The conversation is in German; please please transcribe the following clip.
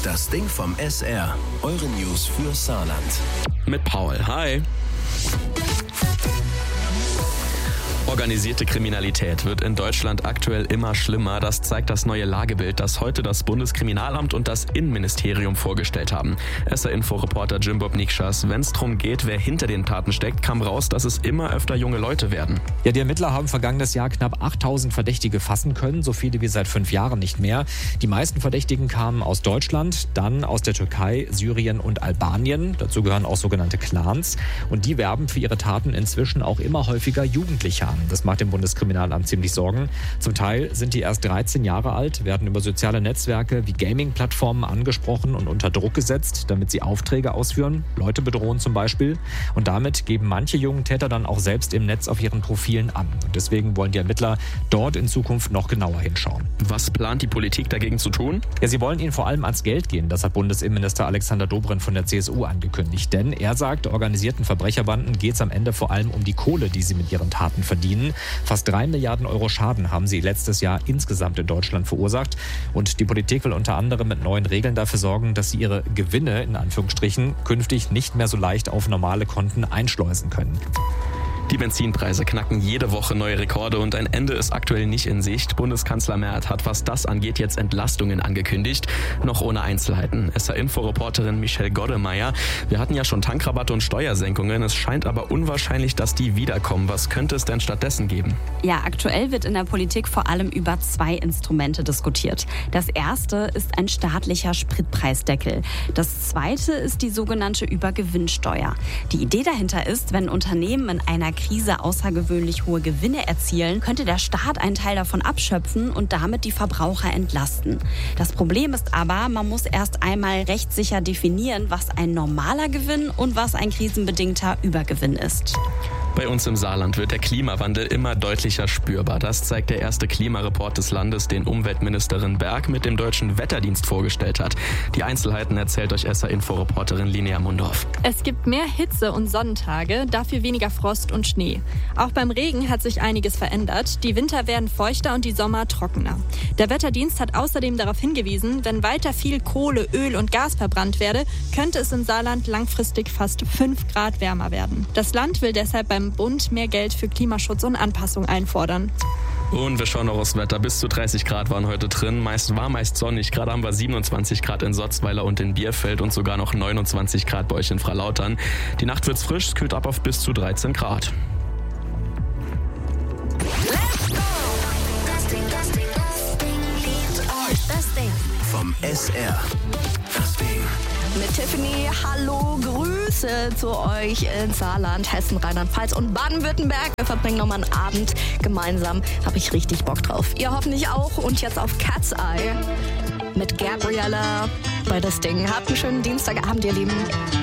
Das Ding vom SR. Eure News für Saarland. Mit Paul. Hi. Organisierte Kriminalität wird in Deutschland aktuell immer schlimmer. Das zeigt das neue Lagebild, das heute das Bundeskriminalamt und das Innenministerium vorgestellt haben. SR-Info-Reporter Jim Bob Nikschas. Wenn es darum geht, wer hinter den Taten steckt, kam raus, dass es immer öfter junge Leute werden. Ja, die Ermittler haben vergangenes Jahr knapp 8000 Verdächtige fassen können, so viele wie seit 5 Jahren nicht mehr. Die meisten Verdächtigen kamen aus Deutschland, dann aus der Türkei, Syrien und Albanien. Dazu gehören auch sogenannte Clans. Und die werben für ihre Taten inzwischen auch immer häufiger Jugendliche an. Das macht dem Bundeskriminalamt ziemlich Sorgen. Zum Teil sind die erst 13 Jahre alt, werden über soziale Netzwerke wie Gaming-Plattformen angesprochen und unter Druck gesetzt, damit sie Aufträge ausführen, Leute bedrohen zum Beispiel. Und damit geben manche jungen Täter dann auch selbst im Netz auf ihren Profilen an. Und deswegen wollen die Ermittler dort in Zukunft noch genauer hinschauen. Was plant die Politik dagegen zu tun? Ja, sie wollen ihnen vor allem ans Geld gehen. Das hat Bundesinnenminister Alexander Dobrindt von der CSU angekündigt. Denn er sagt, organisierten Verbrecherbanden geht es am Ende vor allem um die Kohle, die sie mit ihren Taten verdienen. Fast 3 Milliarden Euro Schaden haben sie letztes Jahr insgesamt in Deutschland verursacht. Und die Politik will unter anderem mit neuen Regeln dafür sorgen, dass sie ihre Gewinne, in Anführungsstrichen, künftig nicht mehr so leicht auf normale Konten einschleusen können. Die Benzinpreise knacken jede Woche neue Rekorde und ein Ende ist aktuell nicht in Sicht. Bundeskanzler Merz hat, was das angeht, jetzt Entlastungen angekündigt. Noch ohne Einzelheiten. SR-Info-Reporterin Michelle Goddemeyer. Wir hatten ja schon Tankrabatte und Steuersenkungen. Es scheint aber unwahrscheinlich, dass die wiederkommen. Was könnte es denn stattdessen geben? Ja, aktuell wird in der Politik vor allem über 2 Instrumente diskutiert. Das erste ist ein staatlicher Spritpreisdeckel. Das zweite ist die sogenannte Übergewinnsteuer. Die Idee dahinter ist, wenn Unternehmen in einer Krise außergewöhnlich hohe Gewinne erzielen, könnte der Staat einen Teil davon abschöpfen und damit die Verbraucher entlasten. Das Problem ist aber, man muss erst einmal rechtssicher definieren, was ein normaler Gewinn und was ein krisenbedingter Übergewinn ist. Bei uns im Saarland wird der Klimawandel immer deutlicher spürbar. Das zeigt der erste Klimareport des Landes, den Umweltministerin Berg mit dem Deutschen Wetterdienst vorgestellt hat. Die Einzelheiten erzählt euch SR-Info-Reporterin Linnea Mundorf. Es gibt mehr Hitze und Sonnentage, dafür weniger Frost und Schnee. Auch beim Regen hat sich einiges verändert. Die Winter werden feuchter und die Sommer trockener. Der Wetterdienst hat außerdem darauf hingewiesen, wenn weiter viel Kohle, Öl und Gas verbrannt werde, könnte es im Saarland langfristig fast 5 Grad wärmer werden. Das Land will deshalb beim Bund mehr Geld für Klimaschutz und Anpassung einfordern. Und wir schauen noch aufs Wetter. Bis zu 30 Grad waren heute drin. Meist sonnig. Gerade haben wir 27 Grad in Sotzweiler und in Bierfeld und sogar noch 29 Grad bei euch in Fralautern. Die Nacht wird's frisch, es kühlt ab auf bis zu 13 Grad. Das Ding vom SR. Das Ding. Mit Tiffany, hallo, Grüße zu euch in Saarland, Hessen, Rheinland-Pfalz und Baden-Württemberg. Wir verbringen nochmal einen Abend gemeinsam. Habe ich richtig Bock drauf. Ihr hoffentlich auch. Und jetzt auf Cat's Eye mit Gabriella bei Das Ding. Habt einen schönen Dienstagabend, ihr Lieben.